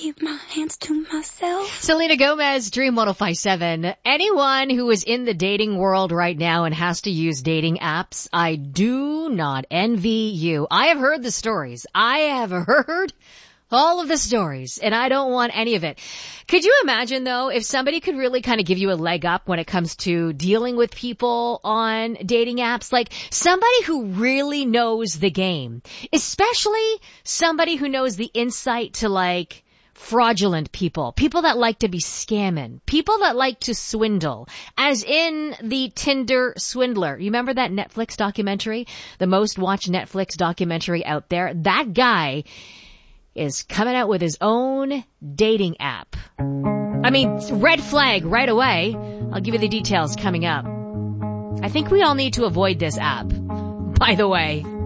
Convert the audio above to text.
keep my hands to myself. Selena Gomez, Dream 105.7. Anyone who is in the dating world right now and has to use dating apps, I do not envy you. I have heard the stories. I have heard all of the stories, and I don't want any of it. Could you imagine, though, if somebody could really kind of give you a leg up when it comes to dealing with people on dating apps? Like somebody who really knows the game, especially somebody who knows the insight to like fraudulent people that like to be scamming, people that like to swindle, as in the Tinder swindler. You remember that Netflix documentary, the most watched Netflix documentary out there? That guy is coming out with his own dating app. I mean, red flag right away. I'll give you the details coming up. I think we all need to avoid this app, by the way.